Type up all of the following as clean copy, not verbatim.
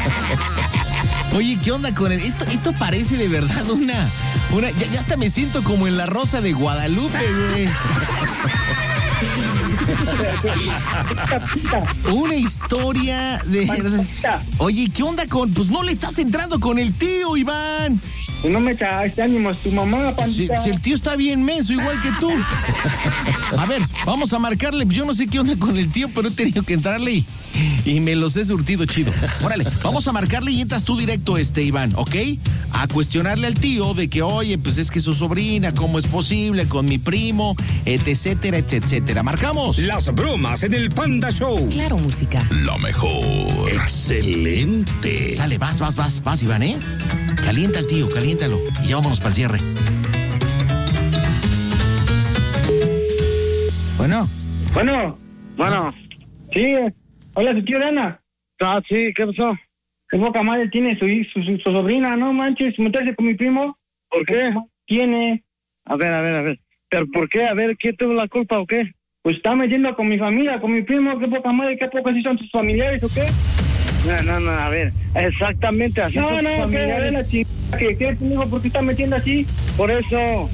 Oye, ¿qué onda con él? Esto parece de verdad ya hasta me siento como en La Rosa de Guadalupe, güey. Una historia de verdad. Oye, ¿qué onda con...? Pues no le estás entrando con el tío, Iván. No me echaste ánimos tu mamá, pandita. Si el tío está bien menso, igual que tú. A ver, vamos a marcarle. Yo no sé qué onda con el tío, pero he tenido que entrarle y me los he surtido chido. Órale, vamos a marcarle y entras tú directo, Iván, ¿ok? A cuestionarle al tío de que, oye, pues es que su sobrina, ¿cómo es posible? Con mi primo, etcétera, etcétera. ¡Marcamos! Las bromas en el Panda Show. Claro, música. La mejor. Excelente. Sale, vas, Iván, ¿eh? Calienta al tío, caliéntalo. Y ya vámonos para el cierre. Bueno. Sí, hola, su tío Dana. Ah, sí, ¿qué pasó? Qué poca madre tiene su sobrina, no manches, meterse con mi primo. ¿Por qué? Tiene. A ver. ¿Pero por qué? A ver, ¿quién tuvo la culpa o qué? Pues está metiendo con mi familia, con mi primo, qué poca madre, qué poco así son tus familiares o qué. No, a ver, exactamente así. No, que a ver la chingada, ¿qué conmigo? ¿Por qué está metiendo así? Por eso,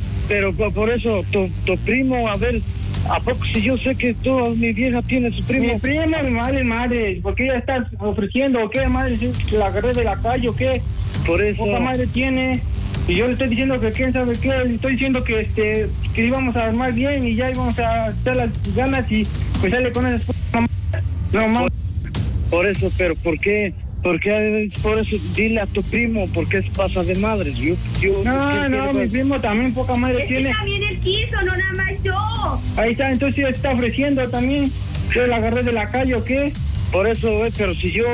tu primo, a ver, ¿a poco si yo sé que mi vieja tiene su primo? Mi primo, mi madre, ¿por qué ella está ofreciendo o qué, madre? ¿Si la agarré de la calle o qué? Por eso. ¿Poca madre tiene? Y yo le estoy diciendo que quién sabe qué, le estoy diciendo que íbamos a armar bien y ya íbamos a hacer las ganas y pues sale con esas no mames. Por eso, pero ¿por qué? Por eso dile a tu primo, porque es pasa de madres. No, mi primo también poca madre tiene. También él quiso, no nada más yo. Ahí está, entonces él está ofreciendo también. Yo la agarré de la calle o qué. Por eso, pero si yo,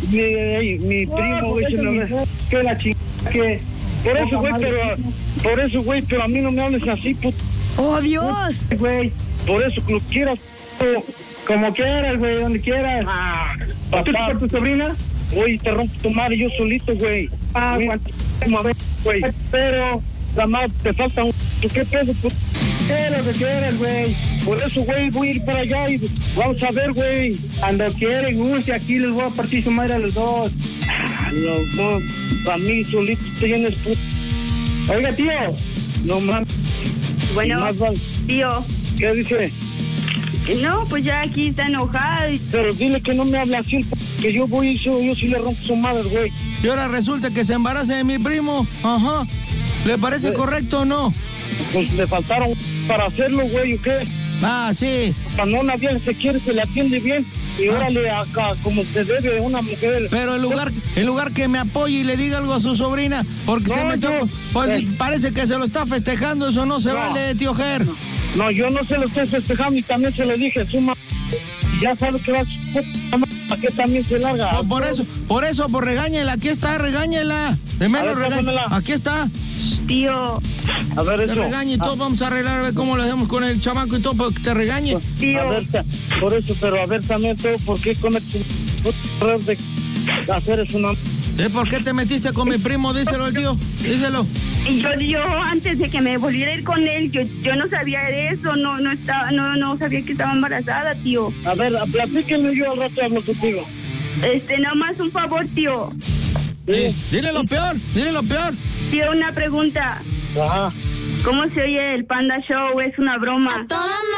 mi primo, güey, que la chingada que. Por eso, güey, pero a mí no me hables así, puto. ¡Oh, Dios! Güey, por eso, como quieras, como quieras, güey, donde quieras. ¿Tú por tu sobrina? Güey, te rompo tu madre yo solito, güey. Güey. Pero, la madre, te falta un... ¿Qué pedo, puto? ¿Qué lo que quieras, güey? Por eso, güey, voy a ir para allá y vamos a ver, güey. Cuando quieren, guste, aquí les voy a partir su madre a los dos. Los dos, a mí solito tienes puto. Oiga, tío. No mames. Bueno, tío. ¿Qué dice? No, pues ya aquí está enojado. Pero dile que no me hable así, que yo sí le rompo su madre, güey. Y ahora resulta que se embaraza de mi primo. Ajá. ¿Le parece correcto o no? Pues le faltaron para hacerlo, güey, ¿o qué? Ah, sí. Cuando una vieja se quiere, se le atiende bien. Y órale acá, como se debe una mujer. Pero en lugar que me apoye y le diga algo a su sobrina, porque se metió, pues parece que se lo está festejando, eso no se vale, tío Ger. No, yo no se lo estoy festejando y también se lo dije, ya sabe que va a que también se larga. No, por eso, regáñela, aquí está, regáñela. De menos regáñela. Aquí está. Tío. A ver, eso. Te regañe y todos vamos a arreglar a ver cómo le hacemos con el chamaco y todo para que te regañe. Tío. A ver, por eso, pero a ver también todo, ¿por qué con el error de hacer eso no? ¿Por qué te metiste con mi primo? Díselo al tío, díselo. Y yo antes de que me volviera a ir con él, yo no sabía de eso, no sabía que estaba embarazada, tío. A ver, platíquenme, yo al rato hablo contigo. Nada más un favor, tío. Sí. Dile lo peor. Tío, una pregunta. Ajá. ¿Cómo se oye el Panda Show? Es una broma.